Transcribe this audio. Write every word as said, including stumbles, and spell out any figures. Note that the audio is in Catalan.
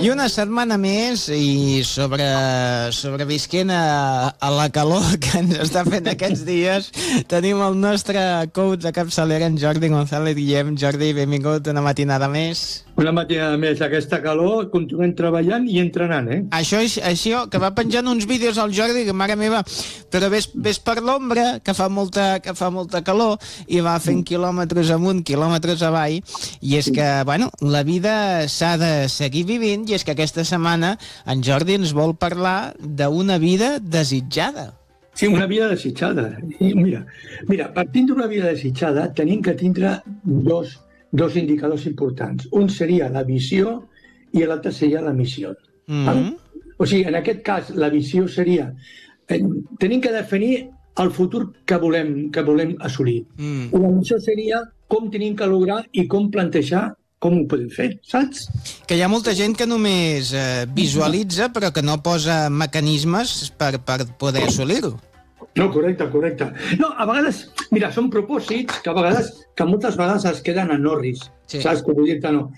I una setmana més i sobre, sobrevisquent a, a la calor que ens està fent aquests dies, tenim el nostre coach de capçalera, en Jordi González Guillem. Jordi, benvingut una matinada més. Una matinada més, aquesta calor, continuem treballant i entrenant, eh? Això és això, que va penjant uns vídeos al Jordi, que mare meva, però ves, ves per l'ombra, que fa molta que fa molta calor, i va fent quilòmetres amunt, quilòmetres avall, i és que, bueno, la vida s'ha de seguir vivint, i és que aquesta setmana en Jordi ens vol parlar d'una vida desitjada. Sí, una vida desitjada. I mira, mira, partint d'una vida desitjada, tenim que tindre dos, dos indicadors importants. Un seria la visió i l'altre seria la missió. Mm-hmm. O sigui, en aquest cas, la visió seria... Eh, tenim que definir el futur que volem, que volem assolir. Mm. I la missió seria com tenim que lograr i com plantejar com ho podem fer, saps? Que hi ha molta gent que només eh, visualitza però que no posa mecanismes per, per poder assolir-ho. No, correcte, correcte. No, a vegades, mira, són propòsits que a vegades, que moltes vegades es queden en orris, sí. Saps? Que vull dir-te no.